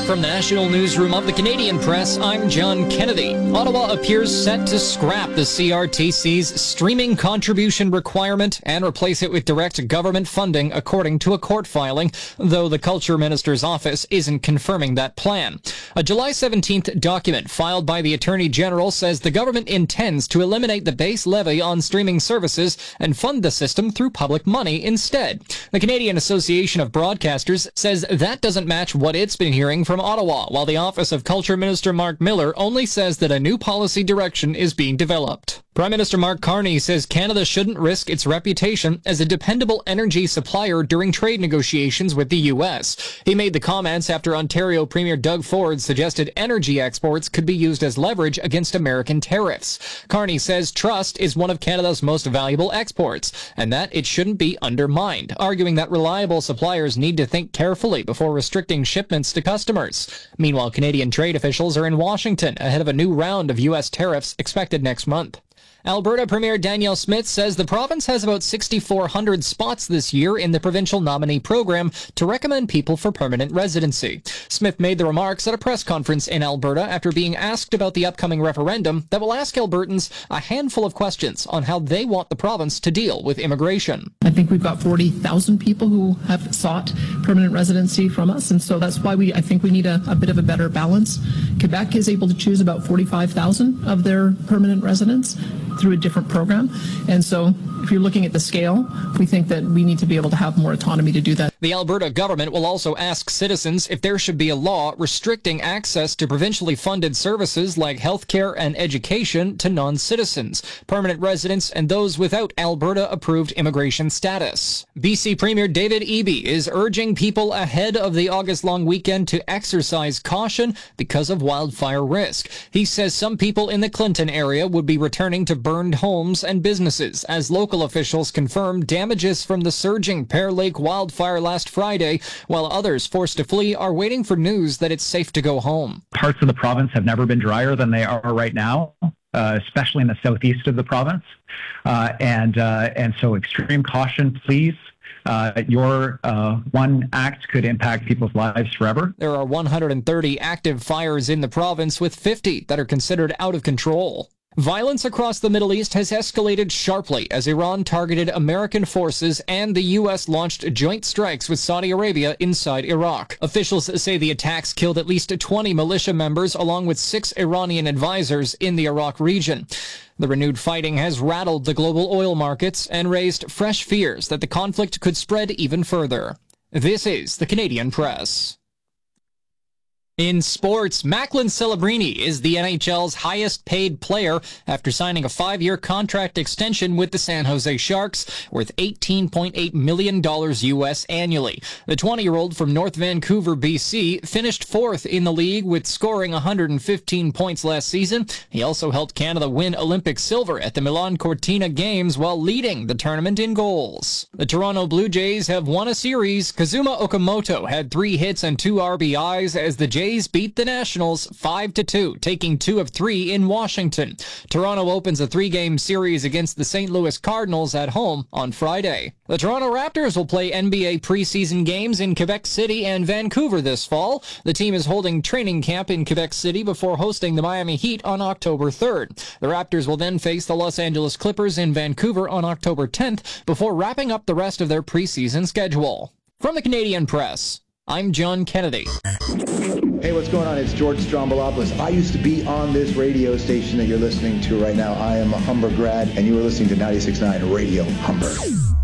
From the National Newsroom of the Canadian Press, I'm John Kennedy. Ottawa appears set to scrap the CRTC's streaming contribution requirement and replace it with direct government funding, according to a court filing, though the Culture Minister's office isn't confirming that plan. A July 17th document filed by the Attorney General says the government intends to eliminate the base levy on streaming services and fund the system through public money instead. The Canadian Association of Broadcasters says that doesn't match what it's been hearing from Ottawa, while the Office of Culture Minister Mark Miller only says that a new policy direction is being developed. Prime Minister Mark Carney says Canada shouldn't risk its reputation as a dependable energy supplier during trade negotiations with the U.S. He made the comments after Ontario Premier Doug Ford suggested energy exports could be used as leverage against American tariffs. Carney says trust is one of Canada's most valuable exports, and that it shouldn't be undermined, arguing that reliable suppliers need to think carefully before restricting shipments to customers. Meanwhile, Canadian trade officials are in Washington ahead of a new round of U.S. tariffs expected next month. Alberta Premier Danielle Smith says the province has about 6,400 spots this year in the provincial nominee program to recommend people for permanent residency. Smith made the remarks at a press conference in Alberta after being asked about the upcoming referendum that will ask Albertans a handful of questions on how they want the province to deal with immigration. I think we've got 40,000 people who have sought permanent residency from us, and so that's why I think we need a bit of a better balance. Quebec is able to choose about 45,000 of their permanent residents through a different program. And so if you're looking at the scale, we think that we need to be able to have more autonomy to do that. The Alberta government will also ask citizens if there should be a law restricting access to provincially funded services like healthcare and education to non-citizens, permanent residents, and those without Alberta-approved immigration status. BC Premier David Eby is urging people ahead of the August-long weekend to exercise caution because of wildfire risk. He says some people in the Clinton area would be returning to burned homes and businesses, as local officials confirm damages from the surging Pear Lake wildfire last Friday, while others forced to flee are waiting for news that it's safe to go home. Parts of the province have never been drier than they are right now, especially in the southeast of the province. And so extreme caution, please. Your one act could impact people's lives forever. There are 130 active fires in the province, with 50 that are considered out of control. Violence across the Middle East has escalated sharply as Iran targeted American forces and the U.S. launched joint strikes with Saudi Arabia inside Iraq. Officials say the attacks killed at least 20 militia members along with 6 Iranian advisors in the Iraq region. The renewed fighting has rattled the global oil markets and raised fresh fears that the conflict could spread even further. This is the Canadian Press. In sports, Macklin Celebrini is the NHL's highest-paid player after signing a 5-year contract extension with the San Jose Sharks, worth $18.8 million U.S. annually. The 20-year-old from North Vancouver, BC, finished 4th in the league with scoring 115 points last season. He also helped Canada win Olympic silver at the Milan Cortina Games while leading the tournament in goals. The Toronto Blue Jays have won a series. Kazuma Okamoto had 3 hits and 2 RBIs as the Jays beat the Nationals 5-2, taking 2 of 3 in Washington. Toronto opens a 3-game series against the St. Louis Cardinals at home on Friday. The Toronto Raptors will play NBA preseason games in Quebec City and Vancouver this fall. The team is holding training camp in Quebec City before hosting the Miami Heat on October 3rd. The Raptors will then face the Los Angeles Clippers in Vancouver on October 10th before wrapping up the rest of their preseason schedule. From the Canadian Press, I'm John Kennedy. Hey, what's going on? It's George Strombolopoulos. I used to be on this radio station that you're listening to right now. I am a Humber grad, and you are listening to 96.9 Radio Humber.